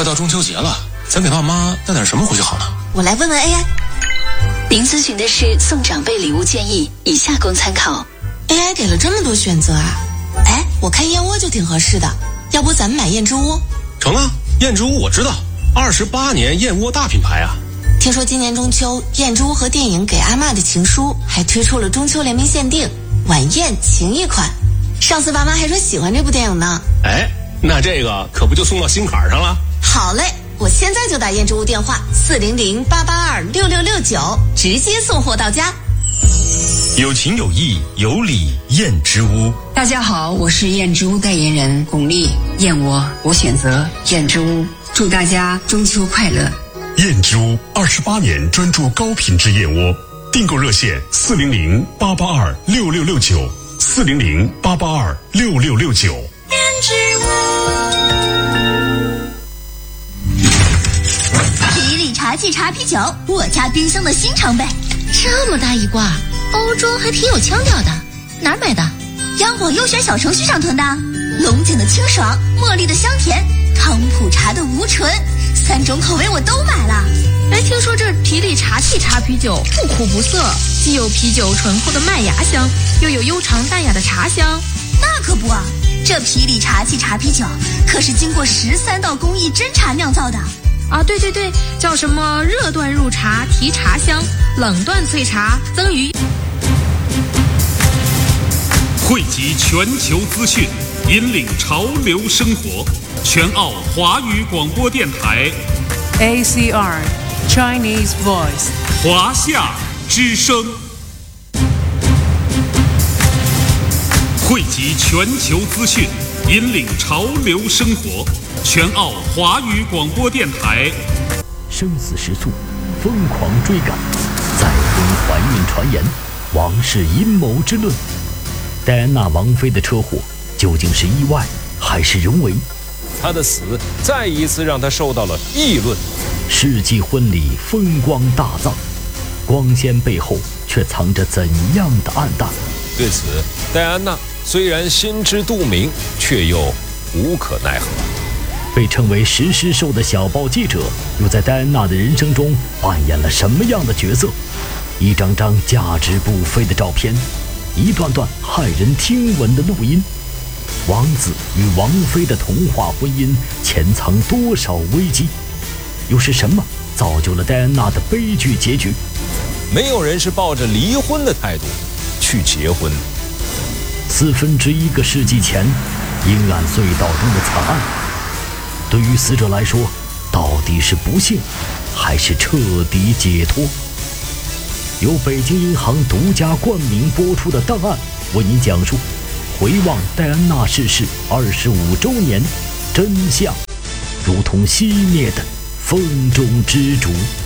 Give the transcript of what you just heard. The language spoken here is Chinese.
到中秋节了，咱给爸妈带点什么回去好呢？ 我来问问 AI。 您咨询的是送长辈礼物建议，以下供参考。 AI 给了这么多选择啊！哎，我看燕窝就挺合适的，要不咱们买燕之屋？ 成啊，燕之屋我知道，28年燕窝大品牌啊。 听说今年中秋，燕之屋和电影《给阿嬷的情书》还推出了中秋联名限定晚宴情谊款。上次爸妈还说喜欢这部电影呢。 哎，那这个可不就送到心坎上了？ 好嘞，我现在就打燕之屋电话400-882-6669，直接送货到家。 有情有义有礼燕之屋。 大家好，我是燕之屋代言人巩俐，燕窝我选择燕之屋，祝大家中秋快乐。 燕之屋28年专注高品质燕窝，订购热线400-882-6669，400-882-6669。 燕之屋。 皮里茶季茶啤酒，我家冰箱的新常备。 这么大一挂，包装还挺有腔调的，哪儿买的？ 央广优选小程序上囤的。龙井的清爽，茉莉的香甜，康普茶的无醇，3种口味我都买了。 哎，听说这皮里茶气茶啤酒不苦不涩，既有啤酒醇厚的麦芽香，又有悠长淡雅的茶香。 那可不啊，这皮里茶气茶啤酒可是经过13道工艺真茶酿造的。 啊，对对对，叫什么热段入茶提茶香，冷段萃茶增余。 汇集全球资讯，引领潮流生活。全澳华语广播电台 ACR Chinese Voice 华夏之声，汇集全球资讯，引领潮流生活。全澳华语广播电台。 生死时速，疯狂追赶，再婚怀孕传言，王室阴谋之论。戴安娜王妃的车祸究竟是意外还是人为？ 她的死再一次让她受到了议论。 世纪婚礼风光大葬，光鲜背后却藏着怎样的暗淡？ 对此，戴安娜虽然心知肚明，却又无可奈何。 被称为石狮兽的小报记者，又在戴安娜的人生中扮演了什么样的角色？一张张价值不菲的照片，一段段骇人听闻的录音，王子与王妃的童话婚姻潜藏多少危机？又是什么造就了戴安娜的悲剧结局？ 没有人是抱着离婚的态度去结婚。 1/4个世纪前，阴暗隧道中的惨案，对于死者来说，到底是不幸还是彻底解脱？由北京银行独家冠名播出的档案，为您讲述回望戴安娜逝世25周年，真相如同熄灭的风中之烛。